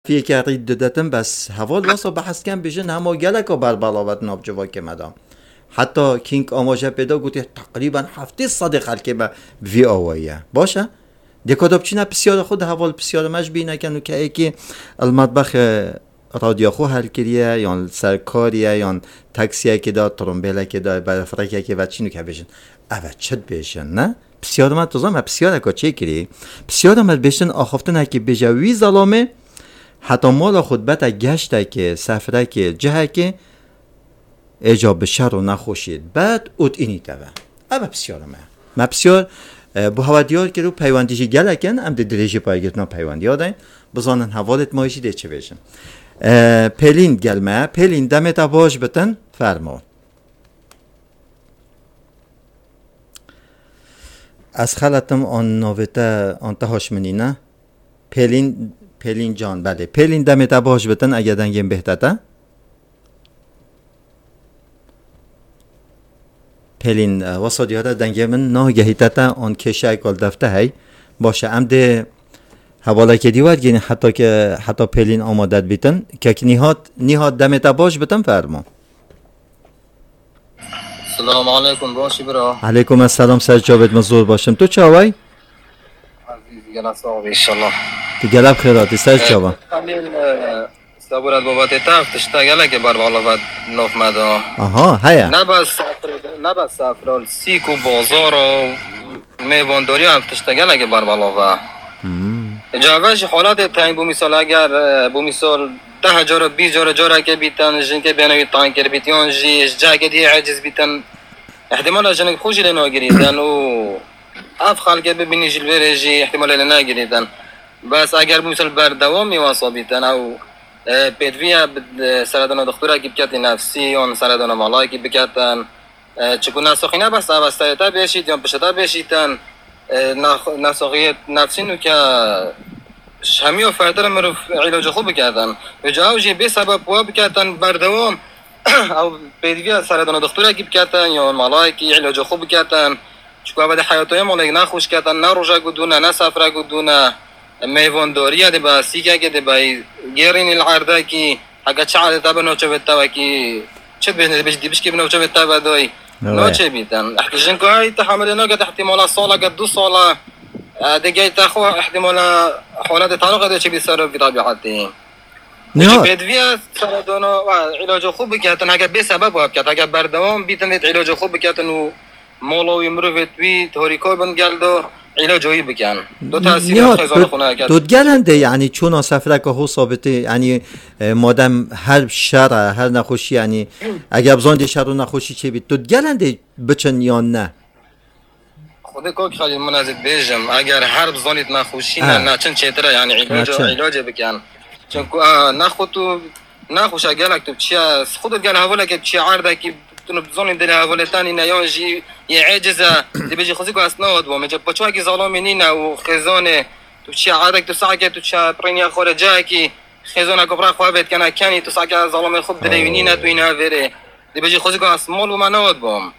فی که رید دادتن بس حوال واسه بحث کن بیشن همه گله که بر بلاوت نابجوا که مدام حتی کینگ آماجه پیدا گوتی تقریبا 700 خلقه به وی آوایه باشه دیکاداب چی نه بسیار خود حوال بسیار مش بینه کنو که ایکی المطبخ رادیو خو حل کریه یا سرکاریه یا تاکسیه که داد ترمبیله که داد برفرکه که و چینو که بیشن اوه چد بیشن نه بسیار من توزم بسیار که چه کری بسیار من بیشن آخفته نه که بیجوی ظلامه حتی مال خود بتا گشته که سفره که جهه که اجاب شر و نخوشید بعد اوت اینی تبه اوه بسیار من بسیار با هوا دیار که رو پیوندیشی گله کن ام ده دریجی پایگیتنا پیوندی آدین بزانن حوالت مایشی ده چه بیشن پلین گلمه پلین دمت باش بتن فرما از خلطم آن نویته آن تهاش منی نه پلین جان بله پلین دمت باش بتن اگه دنگیم بهتره پلین واسه یاره دنگیم من ناگهیتتا آن کشه کل دفته هی باشه ام ده حواله که دیوار گین حتی پلین آمادت بیتن که نهاد دمت باش بتن فرما سلام علیکم باشی برا علیکم السلام سرجابت مزور باشم تو چه هوای؟ عزیزی گلب صاحب انشالله تو گلب خیراتی سرجابا همین سابورت بابت تفت تشتا گله که بر بالا بد نوف مدا آها هیا نه بس سفرال سیک و بازار و میوانداری هم تشتا گله که بر بالا و جاوش حالات تاین بو مثال اگر بو مثال 10,000 20,000 که بیتن جن که بینوی تانکر بیتیان جیش جاگدی عجز بیتن احتمال جنگ خوشی لنا گریدن و اف خلق ببینی جلوه جی احتمال لنا گریدن بس اگر بو مثال بردوام میواسا بیتن او پیدویا سردان دکترا کی بکت نفسی اون سردان مالای کی بکتن چکونه سخینه بس اوستایتا بشید یا پشتا بشیدن نسخیت نفسی نو که همیو فرتر مرو علاج خوب بکردن به جاوجی به سبب و بکردن بردوام او پیدویا سردان دکترا کی بکتن یا مالای کی علاج خوب بکردن چکو بعد حیاتای مالای نخوش کردن نه روزا گدونه نه سفره گدونه میوانداری ده با سیگه که ده با گیرین العرضه کی اگه چه تا بنو چه بتا کی چه بینه بیش کی بنو چه بتا بدای نو چه بیتن احتیاجن کوی تحمل نو قد احتمال ساله قد 2 ساله دیگه تا خو احتمال حالات تعلق ده چه بیسر به طبیعتی نه بدویا سردانو علاج خوب بکاتن اگه به سبب واب کات اگه بردوام بیتن علاج خوب بکاتن و مولوی مروت وی توریکو بنگالدو علاجی بکن دو تاثیر خزانه خونه کرد دود گلنده یعنی چون سفره که هو ثابته یعنی مادام هر شر هر نخوشی یعنی اگر بزند شر و نخوشی چه بید دود گلنده بچن یا نه خود کوک خالی منازد بیجم اگر هر بزنید نخوشی نه چن چتره یعنی علاج بکن چون نخوش گلک تو چی خودت گل حواله که چی عرضه کی تو بزنید در حواله تانی نیاجی عجزه دی بيجي خذيكو اسناد و مجا بچواکی ظالمی نینا و خزانه تو چی عادک تو ساکه تو چی پرینیا خورجا کی خزانه کبرا خوابت کنه کنی تو ساکه ظالم خوب دلیونینا تو اینا وره دی بيجي خذيكو اسمال و مناد بام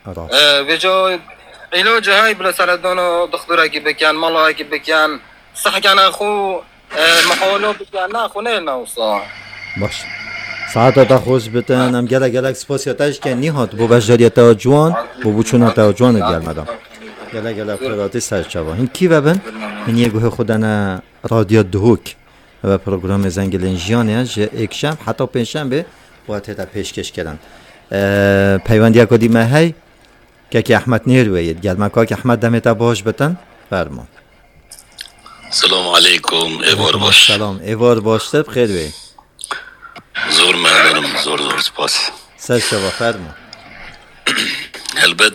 وجا علاج های بلا سردان و دکترا کی بکن مالا کی بکن صح کنه خو محاولو بکن نه خو نه نوصا باش ساعت تا خوش بتن ام گله سپاسیاتش که نیهات بو بجاری تا جوان بو چون تا جوان گل مدام گله فراتی سرچوا این کی ببن این یه گوه خودنا رادیو دهوک و پروگرام زنگلنجیانه ج اکشم حتی پنجشنبه وقت تا پیشکش کردن پیوندی کدی مهی که احمد نیروید گل مکا که احمد دمت باش بتن فرما سلام علیکم ایوار باش سلام ایوار باش تب خیر وی زور مردم زور سپاس سر شما فرما البته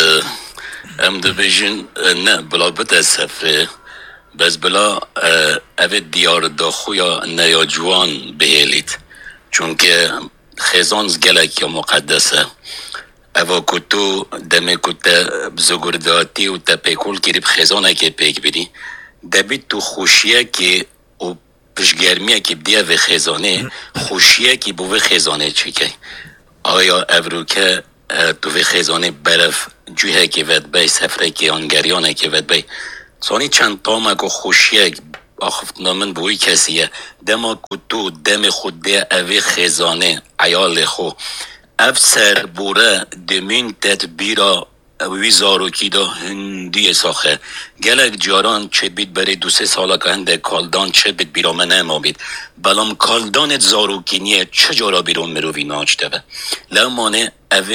ام دبیجن نه بلا بتاسفه بس بلا اوه دیار داخویا نیا جوان بهیلید چون که خیزانز گلک یا مقدسه اوه کتو دمه کتا بزرگرداتی و تا پیکول کریب خیزانه که پیک بری دبید تو خوشیه که پشگرمیه که بیا و خزانه خوشیه که بو خزانه چیکه آیا افروکه تو و خزانه برف جوهه که ود بی سفره که آنگریانه که ود بی سانی چند تامه که خوشیه آخفتنامن بوی کسیه دما کتو دم خود ده اوی خزانه عیال خو اف سر بوره دمین تدبیرا وی زاروکی دا هندی ساخه گلک جاران چه بید برای 2-3 ساله که هنده کالدان چه بید بیرامه نما بید بلام کالدانت زاروکی نیه چه جارا بیرون مروی ناچته به لامانه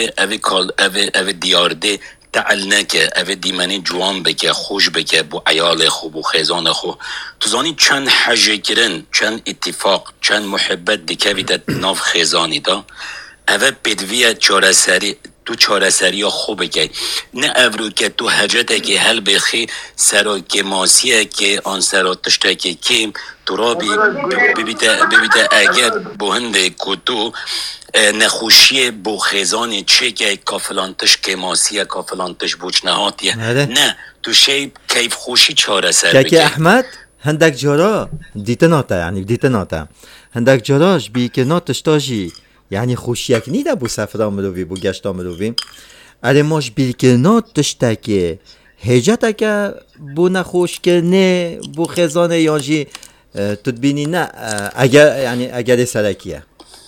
اوی دیارده تعال نکه اوی دیمنی جوان بکه خوش بکه بو عیال خو بو خیزان خو تو زانی چند حجه کرن چند اتفاق چند محبت دیکه بیدت ناف خیزانی دا اوه بدویه تو چاره سری خوبه که نه افرو که تو حجته که حل بخی سرا که ماسیه که آن سرا تشته که کم تو را ببیده اگر بهنده کتو نخوشی بو خیزان چه که کافلانتش که ماسیه کافلانتش بوچنهاتیه نه تو شی کیف خوشی چاره سر که احمد هندک جارا دیتناتا هندک جاراش بی که ناتشتاجی یعنی خوشیک نیده بو سفر آمدوی بو گشت آمدوی اره ماش بیرکنات دشته که هجته که بو نخوش که نه بو خزانه یانجی تدبینی نه اگر سرکیه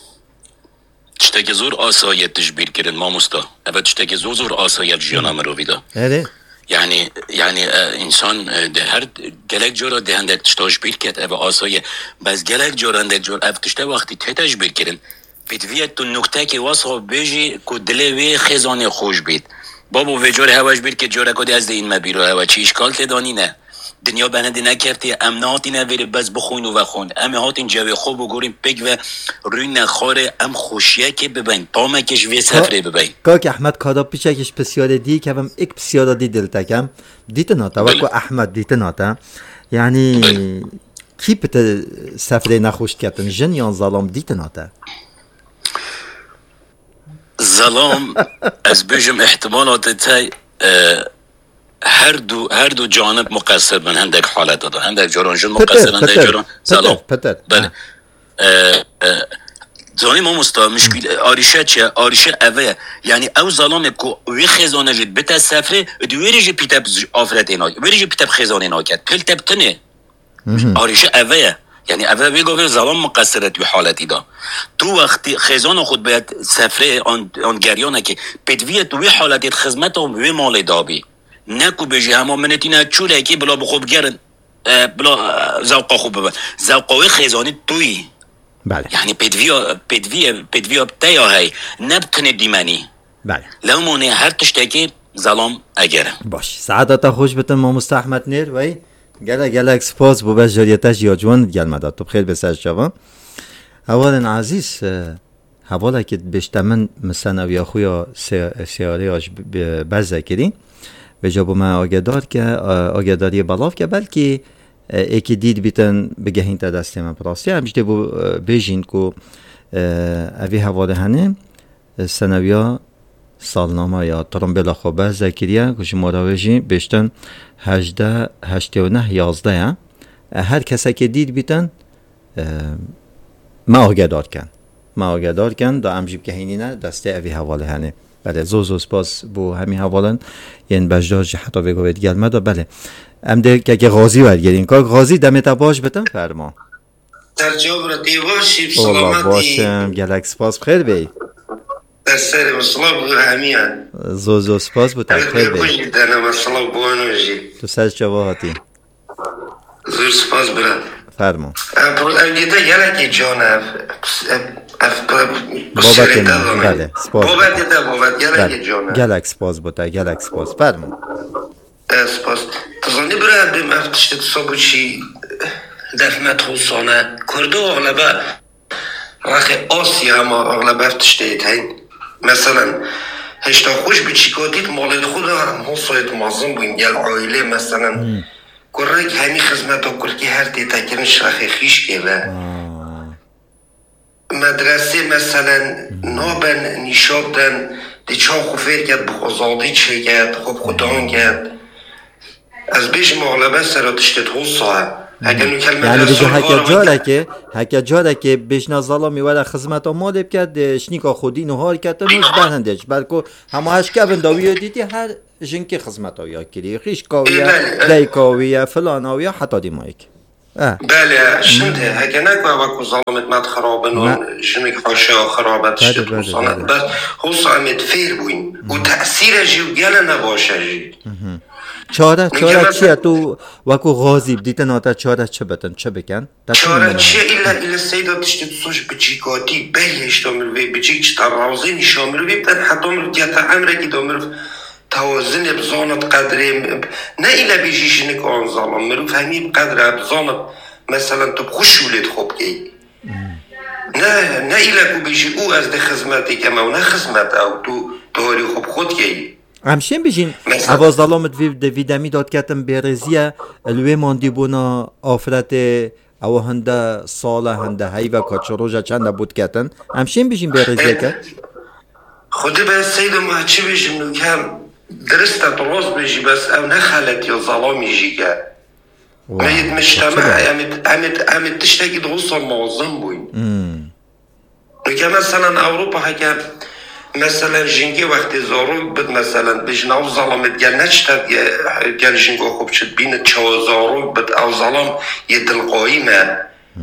چته که زور آسایتش بیر کرن ماموستا اوه چته که زور آسایت جیان آمدوی دا یعنی انسان ده هر گلک جورا ده هندک تشتاش بیر کرد اوه آسایه بس گلک جورا هندک جور اوه تشته وقتی تیتش بیر کرن بیدویت تو نکته که واسه بیجی که دلوی خزانه خوش بید بابو و جور هواش بید که جوره کدی از این مبیرو هوا چی اشکال تدانی نه دنیا بنده نکرتی امناتی نویره بس بخون و بخون ام هاتین جوی خوب و گوریم بگ و روی نخاره ام خوشیه که ببین تامکش وی سفره ببین که احمد کادا پیچکش بسیار دی که هم ایک بسیار دی دلتکم دیت ناتا وکو احمد دیت ناتا یعنی کی پت سفره نخوشت کتن جن یا ظلام دیت ناتا ظلام از بیشم احتمالات تای هر دو جانب مقصر من هندک حالت داده هندک جاران جن مقصر هندک جاران ظلام بله زانی ما مستا مشکل آریشه چه آریشه اوه یعنی او ظلام کو وی خزانه جد بتا سفره دویری پیتاب آفرت اینا ویری پیتاب خزانه اینا کرد پل تبتنه آریشه اوه یعنی اول بگو زلام مقصرت به حالتی دا تو وقتی خزان خود باید سفره آن گریانه که بدویه تو به حالتی خدمت هم به مال دابی نکو بجی همه منتی نه چوله که بلا بخوب گرن بلا زوقا خوب ببن زوقاوی خزانی توی بله یعنی بدویه بتایا های نبتنه دیمانی بله لامونه هر تشتکی زلام اگره باش سعادتا خوش بتن ما مستحمت نیر وی گلک سپاس بو بس جریتش یا جوان گلمداد تو بخیر بسر جوان اولا عزیز حوالا که بشتمن مثلا یا خویا سیاره آج بزه کرین به جا بو من آگهداری بلاف که بلکه ایکی دید بیتن بگهین تا دستی من پراستی همشته بو بیجین که اوی حوالا هنه سنویا سالنامه یا ترمبلا خوبه ذکریه که شما را بجین بیشتن 18 89 11 هر کسی که دید بیتن ما آگهدار کن دا امجیب که هینی نه دسته اوی حواله هنه بله زو سپاس بو همین حوالن یعنی بجدار حتی بگوید گلمه دا بله امده که غازی ورگرین که غازی دمت باش بتن فرما ترجمه را دیواشی بسلامتی باشم گلک سپاس بخیر بی در سر مسلم همیان زو سپاس بود خیر بی خوش دارم مسلم بوانوجی تو سر جواهاتی زور سپاس برد فرما دیده گلکی جانه بابت من بله سپاس بابت گلکی جانه گلک سپاس بوده گلک سپاس فرما سپاس تزانی برد بیم افتشت صابو چی دفمت خوصانه کرده اغلبه رخی آسیا هم اغلبه افتشته تاین مثلا هشتا خوش به چیکاتیت مالت خود هم حصایت مازم بوین گل عائله مثلا کرک همی خدمت ها کرد که هر دیتا کرنش رخی خیش که مدرسه مثلا نابن نیشاب دن دی چا خوفیر کرد بخوزادی چه کرد خوب خودان کرد از بیش مغلبه سراتشتت حصا یعنی بجه هکه جاره که بشنا ظلامی ولی خدمت ها مالب کرد شنیکا خودی نهار کرد نوش برهندش بلکه همه هشکه بنداویه دیدی هر جنکی خدمت ها یا کلی خیش کاویه دی کاویه فلان آویه حتی دیمایک بله شنده هکه نکو وکو ظالمت مد خرابن و جنگ حاشا خرابت شد خصانت بس حسامت فیر بوین و تأثیر جیو گله نباشه جی چاره چیه تو وکو غازی دیتن آتا چاره چه بتن چه بکن؟ چاره چیه ایلا سیدا تشتی توش بچیکاتی بلیش دامروی بچیک چه ترازی نشامروی بدن حتی مرو دیتا عمرکی دامرو توازن بزانت قدره نه ایلا بیجیشنک آن ظالم مرو فهمی بقدره بزانت مثلا تو بخوشولید خوب کی نه ایلا کو بیجی او از ده خدمتی که ما نه خدمت او تو داری خوب خود کی همشین بیشین عواز ظلامت ویدمی داد کتم برزیه الوی ماندی بونا آفرت او هنده ساله هنده هی و کچروژه چنده بود کتن همشین بیشین برزیه که خودی به سید ما چی بیشیم نو کم درسته درست بیشی بس او نخلت یا ظلامی جی که مید مجتمع امید تشتاکی درست معظم بوین نو که مثلا اوروپا حکم مثلا جنگی وقتی زارو بود مثلا بیش ناو ظلمت گل نشتد گل جنگو خوب شد بین چه زارو بود او ظلم یه دلقایمه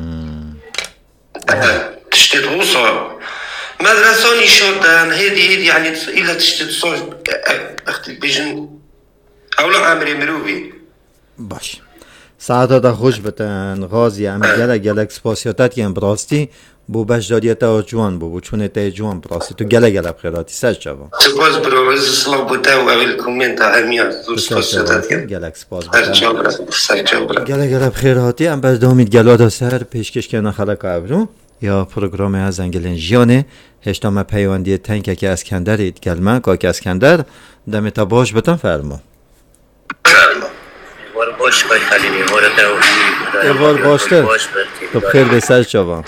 تشتید روسا مدرسانی شدن هیدی یعنی ایلا تشتید صوش وقتی بیشن اولا عمری مروی باش ساعتا دا خوش بتن غازی امی گلک سپاسیاتت که براستی بو بجداریت ها جوان بو چون تا جوان براستی تو گله بخیراتی سج جوان سپاس برو از اسلام بوده و اول کومنت همیان سپاسیاتت که گلک سپاس بتن گله بخیراتی ام بس دامید گلا دا سر پیشکش که نخلق ابرو یا پروگرام از انگلین جیانه هشتام پیواندی تنکه که اسکندرید گلمه که اسکندر دمتا باش بتن فرما باش باید خلیلی وار باشتر تو بخیر بسر جوان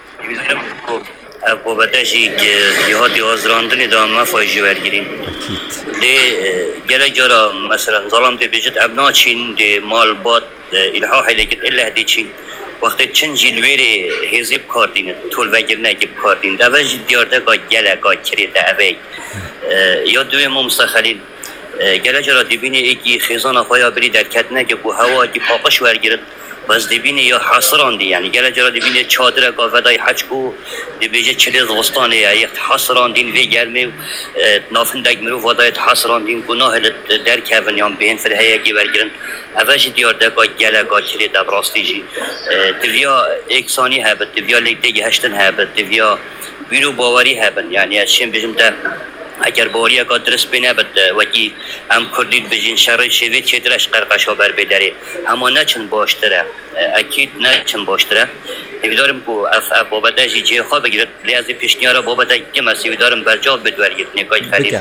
بابتشی که جهاتی آزراندنی دام ما فایجی برگیریم دی گله جارا مثلا ظلم دی بیجت ابنا چین دی مال باد الحاحی لکت اله دی چین وقتی چند جلویری هزیب کاردین طول وگر نگیب کاردین دا وجه دیارده که گله که کری دا اوی یا دوی ما مستخلین گله جارا دیبینی ایکی خیزان آخویا بری در کتنه که که هوا که پاقش ورگیرد بس دیبینی یا حصران دی یعنی گله جارا دیبینی چادره که ودای حج کو دیبیجه چلی زغستانه یا یک حصران دین وی گرمه نافندگ مرو ودای حصران دین گناه در کون یا بین فرهیه که ورگیرن اوش دیارده که گله که چلی دبراستی جی دویا اکسانی هبت دویا لیتگی هشتن هبت دویا بیرو باوری هبن یعنی از شیم بجم ده اگر باوری که درست بینه بد وکی هم کردید بجین شرای شوید چه درش قرقش ها بر بداره اما نه چند باشتره اکید نه چند باشتره ایدارم که اف بابته جی خواه بگیرد لیازی پیشنیارا بابته که مسی ایدارم برجاب بدورگید نکاید خرید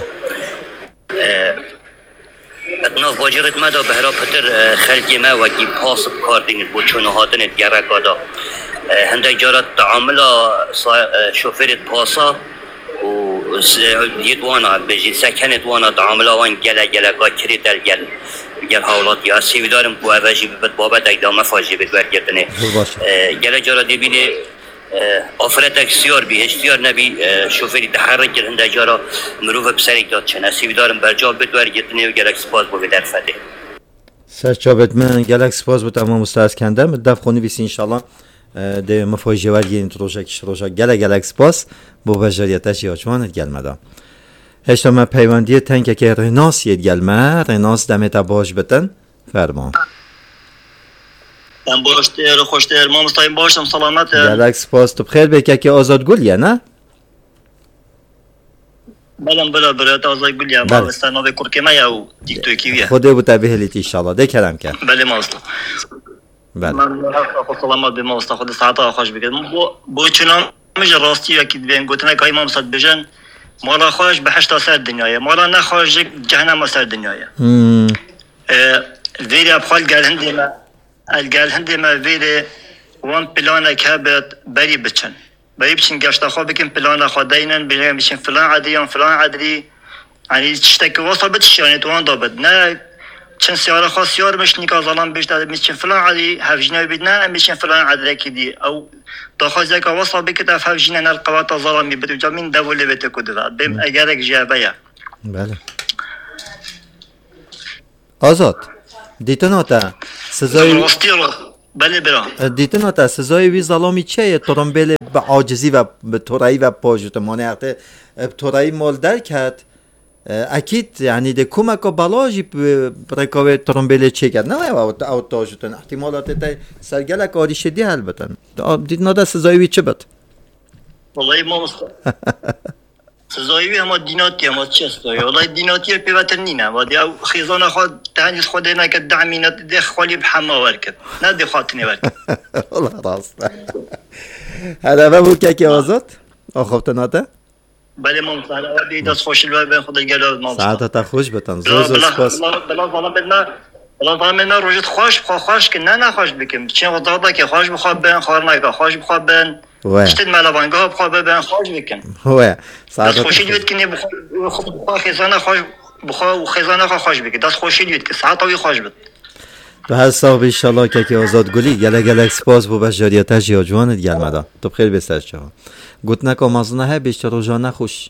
اتناف واجرت مدا بهرا پتر خلقی ما وکی پاس کاردین بود چون هاتنت گرکا دا هنده جارت تعاملا شوفرت پاسا و یدوانا بجی سکنت وانا تعاملا وان گله که کری در گل حولات یا سیوی دارم که اوشی ببت بابت اگدام فاجی بدورگردنه گله جارا دیبینه آفرت اکسیار بی هشتیار نبی شوفری تحرک کرده جارا مروف بسریک داد چنه سیوی دارم برجاب بدورگردنه و گلک سپاس بو بدر فده سرچابت من گلک سپاس بو تمام استاز کندم دف خونی بیسی انشالله ده مفاجئه ورگیرین تو روشا گلک سپاس بو بجاریتش یاجوانت گلمدا هشتم پیوندی تنکه که رناس ید گلمه رناس دمتا باش بتن فرمان من باشتر خوشتر ما مستقیم باشم سلامت گلک سپاس تو بخیر بکه که آزاد گلیه نه؟ بله برایت آزاد گلیه ما استنابه کرکمه یا دیکتوکیویه خوده بود تبهلیتی انشالله ده کلم که بله ما است بله من خود سلامت به ما است خود ساعتا خوش بگیرم بو چنان میشه راستی وکی بین گوتنه که ما مصد بجن مالا خوش به 8 سر دنیایه مالا نخوش جهنم سر دنیایه ویری ابخال گل ما ویری وان پلانه که بری بچن گشت خواه بکن پلانه خواه دینن بچن فلان عدیان فلان عدی یعنی چشتک واسه بتش یعنی توان دابد نه چند سیاره خواه سیاره مش نیکا ظلام بیشتر بچن فلان عدی هفجنه بید نه بچن فلان عدی که دی او داخل زیکا واسه بکت اف هفجنه نالقوات ظلامی بید و جامین دوله بید کده بیم اگرک جابه یا بله آزاد دیتناتا سزای بله برا دیتن تا سزای وی ظلامی چیه ترمبل به عاجزی و به تورایی و پاجت مانه تورایی مال در کرد اكيد يعني دي كوماكو بلاجي بريكوي ترومبيلي تشيكات نه او تاجتن احتمالات تاي سرگلك آدی شدی البته دید نادا سزایوی چه بد والله ما سزایوی هم دیناتی هم چست والله دیناتی پیوتر نینه ودی او خیزان خود تهنیز خود اینا که دعمینات دی خالی بحما ورکد نه دی خاطنی ورکد والله راست هذا بابو كاكي آزاد آخوت ناده بله ممتاز آدی دست خوشی لبه بین خود گلاد ممتاز ساعتا خوش بتن زوز سپاس بلا بدنا روجت خوش که نه خوش بکم چین وضعه که خوش بخواب بین خار نکا خوش بخواب بین اشتد ملوانگاه بخواب بین خوش بکن هو دست خوشی لیوید که بخواه خیزانه خوش بخواه و خیزانه خوش بکن دست خوشی لیوید که ساعتاوی خوش بد تو هر صاحب انشالله که آزاد گلی گلک سپاس بو بشجاریتش یا جوانت گلمدا تو بخیر بستر چه گوت نکا مازنه های بیشتر روژا نخوش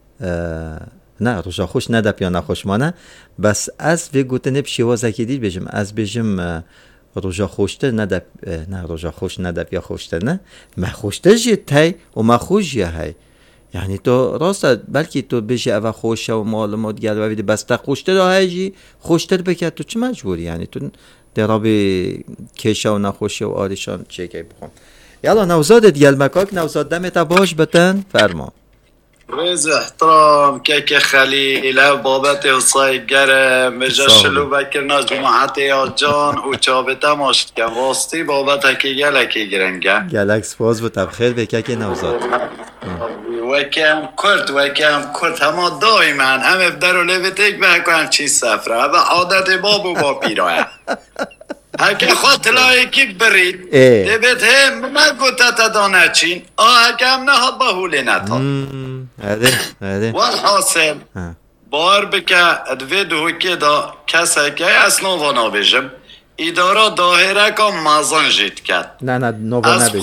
نه روژا خوش نده یا نخوش مانه بس از وی گوت نب شیوازه که دید بجم از بجم روژا خوشته نده نه روژا خوش نده یا خوشته نه ما خوشته جید تای و ما خوش یه های یعنی تو راست بلکه تو بجی اوه خوشه و معلومات گل و بیده بس تا خوشته دا های جی خوشته بکرد تو چه مجبوری یعنی تو درابی کشه و نخوشه و آریشان چه که بخون یالا نوزادت گلمکاک نوزاد دمتا باش بتن فرما رز احترام که خلیل بابت حسای گره مجا شلو بکرنا جماعت یا جان و چابتا ماشت کن واسطی بابت که گلکی گرنگه گلک سپاس بتن خیل بکه که نوزاد وکم کرد همه دائما همه در و لبت یک بحکو همچی سفره و عادت بابو با پیرایه هکه خاطلایی که برید دبت هم مگوتا تدانه چین هکه هم نه ها بهوله نتا والحاصل بار بکه ادوی دوکی دا کسی که اصلا وانا بجم اداره داهره که مازن جید کرد نه نوانا بجم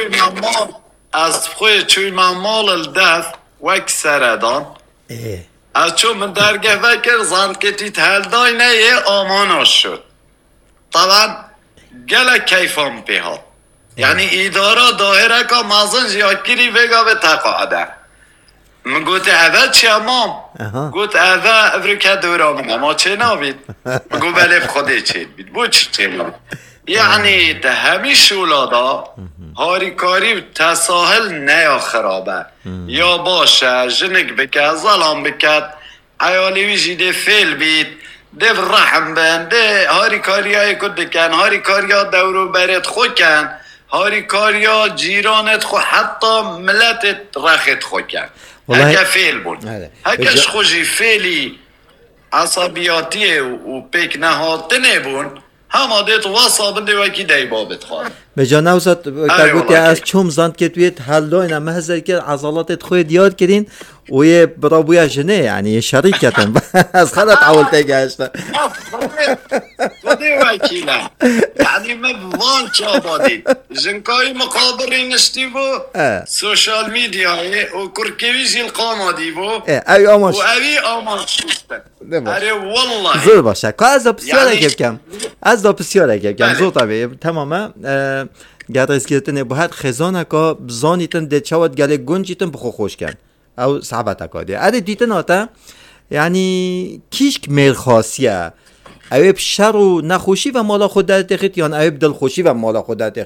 از خوی چوی مال الدف وک سردان از چون من درگه وکر زند که تیت هل دای نه یه آماناش شد طبعا گله کیفان پیهاد یعنی اداره داهره که مازن جیاکیری وگا به تقاعده من گوت اوه چی امام گوت اوه افریکه دورامن اما چه نابید گو بله خوده چه بید بو چه نابید یعنی ده همی شولادا هاریکاری تساهل نیا خرابه یا باشه جنگ بکد ظلام بکد ایالیوی جیده فیل بید ده رحم بند ده هاریکاری های کد بکن هاریکاری ها دورو برت خو کن هاریکاری ها جیرانت خو حتی ملتت رخت خو کن هکه فیل بود هکش خوشی فیلی عصبیاتی و پیک نهاتنه بون همه دیت واسه بنده وکی دی بابت خواه بجا نوزد که از چوم زند که توی حلداین محضر که عضلاتت خود یاد کردین و یه برابوی جنه یعنی یه شریکتن از خلط عولته گشتن بده وکیله یعنی من چه آبادی جنکای مقابری نشتی و سوشال میدیای و کرکوی زیل قامادی و اوی آماش و اوی آماش شستن اره والله زور باشه که از دا بسیار اگه کم زور طبیعی تماما گرد گرتن باید خزانه که بزانیتن ده چواد گله گنجیتن بخو خوش کن او صحبت اکاده اره دیتن آتا یعنی کیشک میل خاصیه اویب شر و نخوشی و مالا خود در تخیت یا اویب دل خوشی و مالا خود در تخیت